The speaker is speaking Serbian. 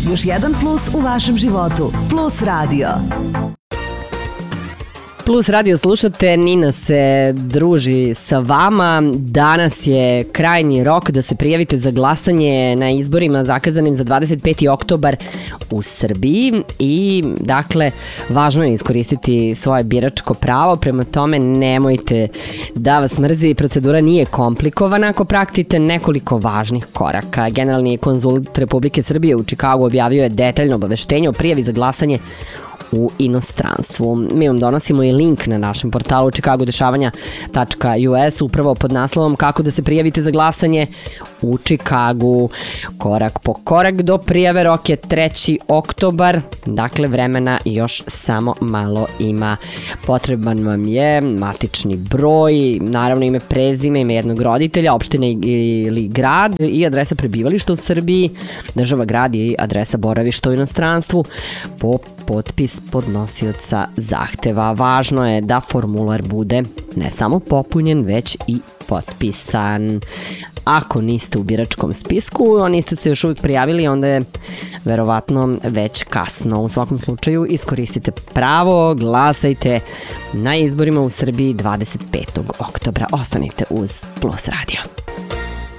Još jedan plus u vašem životu. Plus radio. Plus radio slušate, Nina se druži sa vama. Danas je krajnji rok da se prijavite za glasanje na izborima zakazanim za 25. oktobar u Srbiji i dakle važno je iskoristiti svoje biračko pravo, prema tome nemojte da vas mrzi, procedura nije komplikovana ako pratite nekoliko važnih koraka. Generalni konzult Republike Srbije u Čikagu objavio je detaljno obaveštenje o prijavi za glasanje u inostranstvu. Mi vam donosimo i link na našem portalu chicagodešavanja.us upravo pod naslovom kako da se prijavite za glasanje u Čikagu. Korak po korak do prijave, rok je 3. oktobar, dakle vremena još samo malo ima. Potreban vam je matični broj, naravno ime, prezime, ime jednog roditelja, opština ili grad i adresa prebivališta u Srbiji, država, grad i adresa boravišta u inostranstvu po potpis podnosioca zahteva. Važno je da formular bude ne samo popunjen, već i potpisan. Ako niste u biračkom spisku, a niste se još uvijek prijavili, onda je verovatno već kasno. U svakom slučaju iskoristite pravo, glasajte na izborima u Srbiji 25. oktobra. Ostanite uz Plus radio.